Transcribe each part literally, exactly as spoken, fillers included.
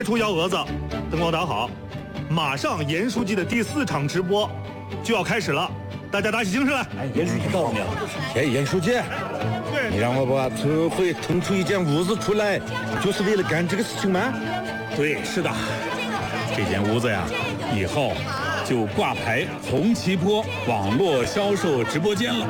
出幺蛾子，灯光打好，马上严书记的第四场直播就要开始了，大家打起精神来！ 哎，严书记告诉你了，哎，严书记，你让我把村委会腾出一间屋子出来，就是为了干这个事情吗？ 对，是的，这间屋子呀，以后就挂牌红旗坡网络销售直播间了。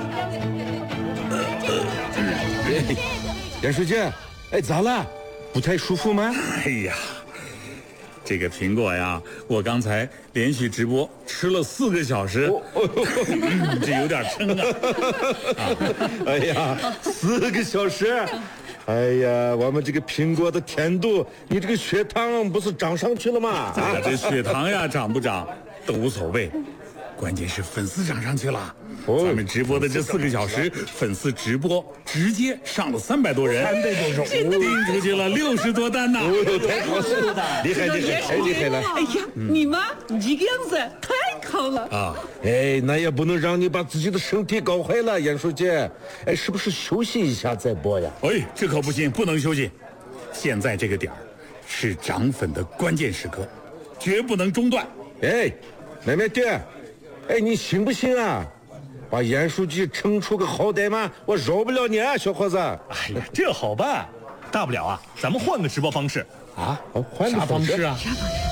哎，严书记，哎，咋了？不太舒服吗？ 哎呀，这个苹果呀，我刚才连续直播吃了四个小时，哦嗯、这有点撑啊！ 哎呀，四个小时！哎呀，我们这个苹果的甜度，你这个血糖不是涨上去了吗？ 哎呀，这血糖呀涨不涨都无所谓，关键是粉丝涨上去了。哦、咱们直播的这四个小时，粉丝直播直接上了三百多人， 三百多人， 订出去了六十多单呢！ 哦，太好了，厉害厉害，太厉害了！ 哎呀，嗯、你妈，你这个样子太好了啊！哎，那也不能让你把自己的身体搞坏了，严书记。哎，是不是休息一下再播呀？ 哎，这可不行，不能休息。现在这个点儿是涨粉的关键时刻，绝不能中断。 哎，妹妹弟，哎，你信不信啊？把严书记撑出个好歹嘛，我饶不了你啊，小伙子！ 哎呀，这好办，大不了啊，咱们换个直播方式啊！哦，换个方式啊！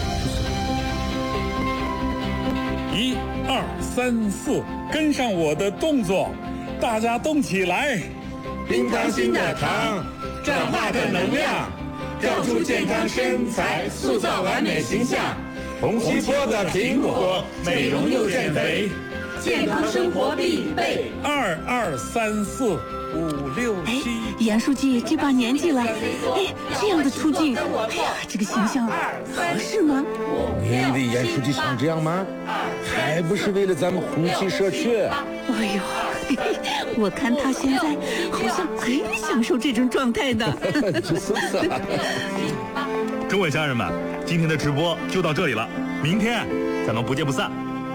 一二三四，跟上我的动作，大家动起来！ 冰糖心的糖，转化的能量，调出健康身材，塑造完美形象。红旗坡的苹果，美容又减肥。健康生活必备。 二二三四五六七。 哎，严书记这把年纪了，哎，这样的出镜，哎呀，这个形象合适吗？ 你以为严书记想这样吗？还不是为了咱们红旗社区。 哎呦，嘿嘿，我看他现在好像很享受这种状态的。 就是啊。 各位家人们，今天的直播就到这里了，明天咱们不见不散。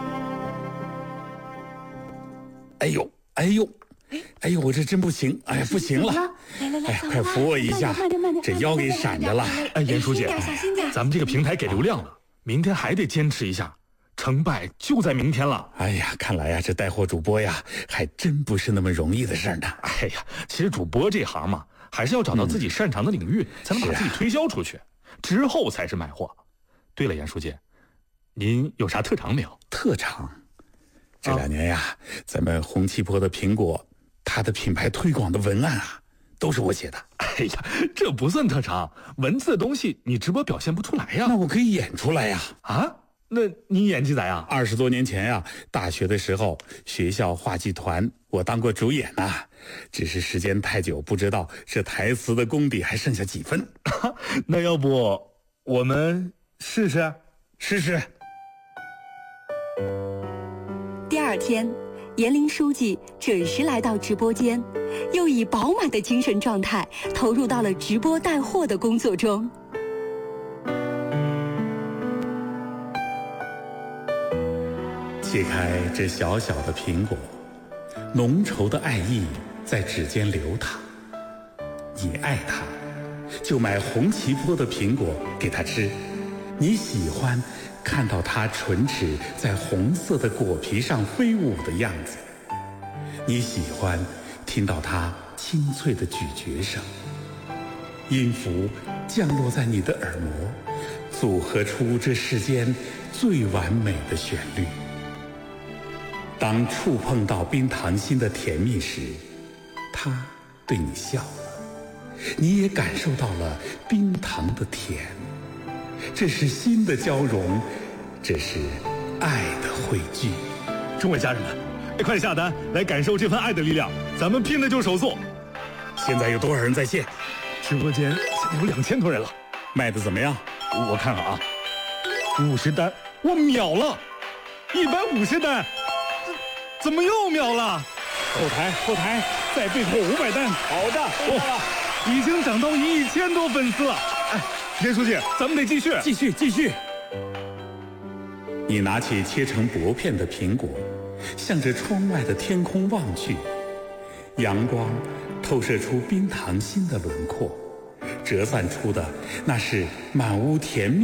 哎呦，哎呦，哎呦，我这真不行，哎呀，不行了！ 来来来， 哎呀，快扶我一下，这腰给闪着了。 哎，严书记，咱们这个平台给流量了，明天还得坚持一下，成败就在明天了。 哎呀，看来呀，这带货主播呀，还真不是那么容易的事儿呢。 哎呀，其实主播这行嘛，还是要找到自己擅长的领域，嗯、才能把自己推销出去，啊、之后才是卖货。对了，严书记，您有啥特长没有？ 特长？这两年呀，啊、咱们红旗坡的苹果，它的品牌推广的文案啊，都是我写的。 哎呀，这不算特长，文字的东西你直播表现不出来呀。 那我可以演出来呀！ 啊，那你演技咋样？ 二十多年前呀，大学的时候，学校话剧团我当过主演呐、啊，只是时间太久，不知道这台词的功底还剩下几分。 那要不我们试试？ 试试。 第二天，严林书记准时来到直播间，又以饱满的精神状态投入到了直播带货的工作中。 切开这小小的苹果，浓稠的爱意在指尖流淌。你爱它，就买红旗坡的苹果给它吃。你喜欢看到它唇齿在红色的果皮上飞舞的样子，你喜欢听到它清脆的咀嚼声，音符降落在你的耳膜，组合出这世间最完美的旋律。当触碰到冰糖心的甜蜜时，它对你笑了，你也感受到了冰糖的甜。这是心的交融，这是爱的汇聚。 众位家人们，快下单来感受这份爱的力量，咱们拼的就是手速。 现在有多少人在线？ 直播间现在有两千多人了， 卖的怎么样？ 我看看啊，五十单，我秒了，一百五十单，怎么又秒了？ 后台后台再备货五百单。 好的，收到了， 已经涨到一千多粉丝了。哎，严书记，咱们得继续， 继续，继续。你拿起切成薄片的苹果，向着窗外的天空望去，阳光透射出冰糖心的轮廓， 折算出的那是满屋甜蜜